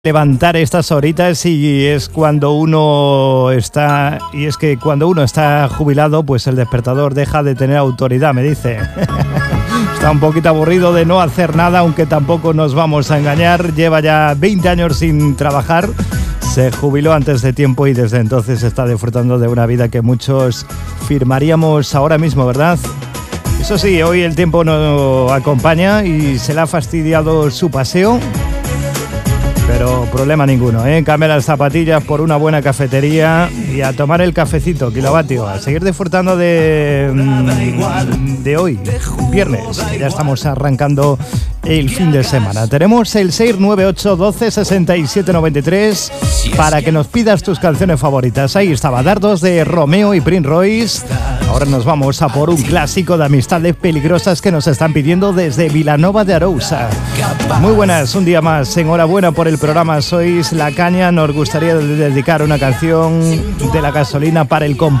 levantar estas horitas y es cuando uno está jubilado, pues el despertador deja de tener autoridad, me dice. Está un poquito aburrido de no hacer nada, aunque tampoco nos vamos a engañar. Lleva ya 20 años sin trabajar, se jubiló antes de tiempo y desde entonces está disfrutando de una vida que muchos firmaríamos ahora mismo, ¿verdad? Eso sí, hoy el tiempo no acompaña y se le ha fastidiado su paseo. Pero problema ninguno, ¿eh? Cambia las zapatillas por una buena cafetería y a tomar el cafecito, kilovatio. A seguir disfrutando de hoy, viernes. Ya estamos arrancando el fin de semana. Tenemos el 698 12 67 93 para que nos pidas tus canciones favoritas. Ahí estaba Dardos de Romeo y Prince Royce. Ahora nos vamos a por un clásico de Amistades Peligrosas que nos están pidiendo desde Vilanova de Arousa. Muy buenas, un día más. Enhorabuena por el programa. Sois La Caña. Nos gustaría dedicar una canción de La Gasolina para el compañero